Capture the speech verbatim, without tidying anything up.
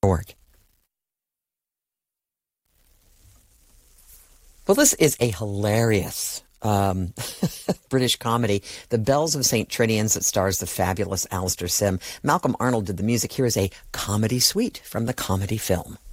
org. Well, this is a hilarious um, British comedy, The Bells of Saint Trinian's, that stars the fabulous Alistair Sim. Malcolm Arnold did the music. Here is a comedy suite from the comedy film.